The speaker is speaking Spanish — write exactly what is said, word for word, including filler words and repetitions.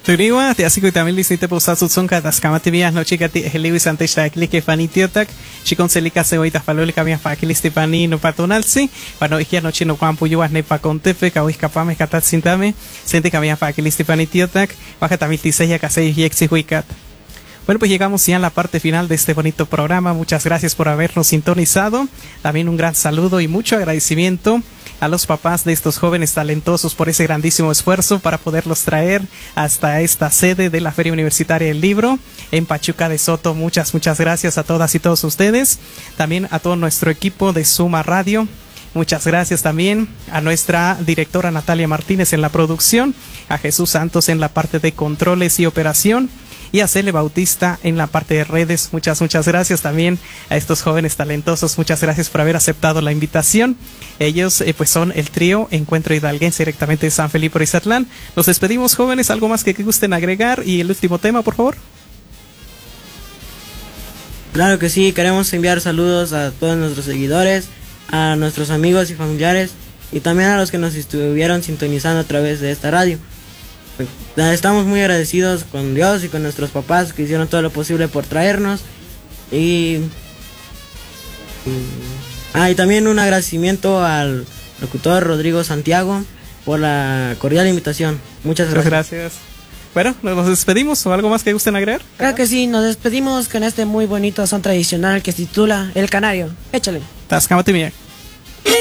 Turiwa, te así que también le hiciste posar su zonca, das camativías, no chica, te eliwis antes de aquí que fanitiotac, chicon celica ceboitas palolica, mi afakilisti pani no patonalsi, bueno, ya no chino campo yuas ne pa contefe, kawis capame, catat sintame, sente que mi afakilisti panitiotac, baja también tiseya casei y exihuicat. Bueno, pues llegamos ya a la parte final de este bonito programa. Muchas gracias por habernos sintonizado. También un gran saludo y mucho agradecimiento a los papás de estos jóvenes talentosos por ese grandísimo esfuerzo para poderlos traer hasta esta sede de la Feria Universitaria del Libro en Pachuca de Soto. Muchas, muchas gracias a todas y todos ustedes. También a todo nuestro equipo de Suma Radio. Muchas gracias también a nuestra directora Natalia Martínez en la producción, a Jesús Santos en la parte de controles y operación, y a Cele Bautista en la parte de redes. Muchas, muchas gracias también a estos jóvenes talentosos. Muchas gracias por haber aceptado la invitación. Ellos eh, pues son el trío Encuentro Hidalguense directamente de San Felipe Rizatlán. Nos despedimos, jóvenes. ¿Algo más que, que gusten agregar? Y el último tema, por favor. Claro que sí, queremos enviar saludos a todos nuestros seguidores, a nuestros amigos y familiares, y también a los que nos estuvieron sintonizando a través de esta radio. Estamos muy agradecidos con Dios y con nuestros papás que hicieron todo lo posible por traernos. Y, y, ah, y también un agradecimiento al locutor Rodrigo Santiago por la cordial invitación. Muchas gracias. Muchas gracias. Bueno, nos despedimos. ¿O algo más que gusten agregar? Claro que sí, nos despedimos con este muy bonito son tradicional que se titula El Canario. Échale. Tascamate.